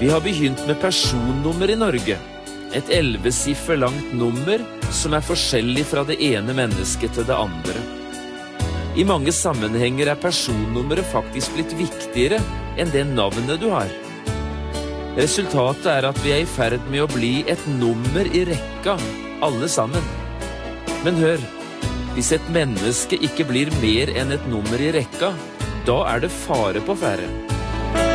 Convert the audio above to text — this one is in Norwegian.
Vi har begynt med personnummer i Norge. Et 11-siffer langt nummer som forskjellig fra det ene mennesket til det andre. I mange sammenhenger personnummeret faktisk blitt viktigere enn det navnet du har. Resultatet at vi I ferd med å bli et nummer I rekka, alle sammen. Men hør, hvis et menneske ikke blir mer enn et nummer I rekka, da det fare på ferde.